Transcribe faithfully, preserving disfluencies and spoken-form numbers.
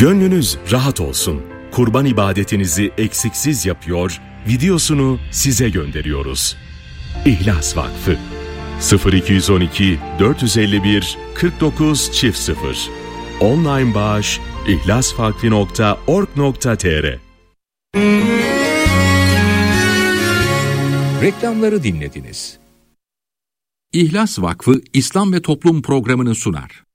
Gönlünüz rahat olsun. Kurban ibadetinizi eksiksiz yapıyor, videosunu size gönderiyoruz. İhlas Vakfı sıfır iki yüz on iki dört yüz elli bir kırk dokuz çift sıfır Online bağış ihlasvakfi nokta org nokta tr. Reklamları dinlediniz. İhlas Vakfı İslam ve Toplum programını sunar.